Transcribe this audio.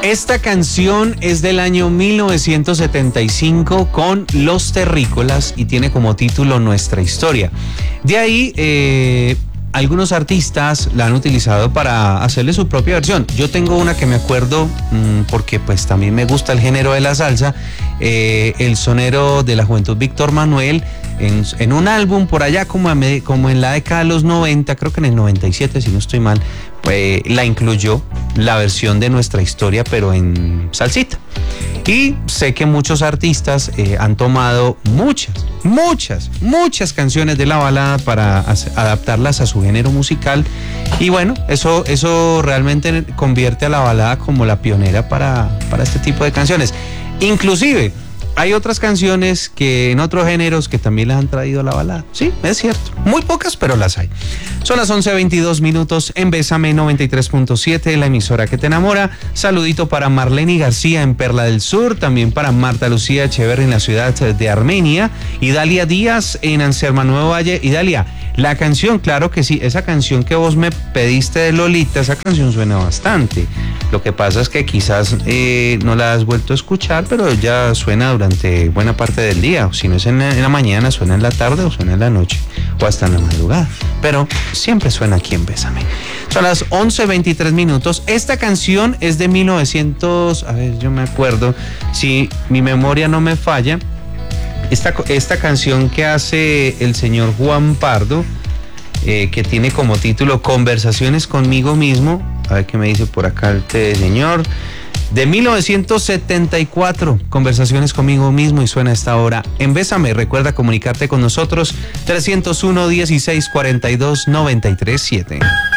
Esta canción es del año 1975 con Los Terrícolas y tiene como título Nuestra Historia. De ahí, algunos artistas la han utilizado para hacerle su propia versión. Yo tengo una que me acuerdo, porque pues también me gusta el género de la salsa, el sonero de la juventud Víctor Manuel, en un álbum por allá como en la década de los 90, creo que en el 97 si no estoy mal, pues la incluyó la versión de Nuestra Historia, pero en salsita. Y sé que muchos artistas han tomado muchas canciones de la balada para adaptarlas a su género musical. Y bueno, eso realmente convierte a la balada como la pionera para este tipo de canciones. Inclusive, hay otras canciones que en otros géneros que también les han traído a la balada. Sí, es cierto. Muy pocas, pero las hay. Son las 11:22 en Bésame 93.7, la emisora que te enamora. Saludito para Marlene García en Perla del Sur, también para Marta Lucía Echeverri en la ciudad de Armenia, y Dalia Díaz en Anserma Nuevo Valle. Y Dalia, la canción, claro que sí, esa canción que vos me pediste de Lolita, esa canción suena bastante. Lo que pasa es que quizás no la has vuelto a escuchar, pero ya suena durante buena parte del día. O si no es en la mañana, suena en la tarde o suena en la noche o hasta en la madrugada. Pero siempre suena aquí en Bésame. Son las 11:23. Esta canción es de 1900, a ver, yo me acuerdo, si mi memoria no me falla. Esta canción que hace el señor Juan Pardo, que tiene como título Conversaciones conmigo mismo. A ver qué me dice por acá este señor. De 1974, Conversaciones conmigo mismo, y suena a esta hora en Bésame. Recuerda comunicarte con nosotros, 301-1642-937.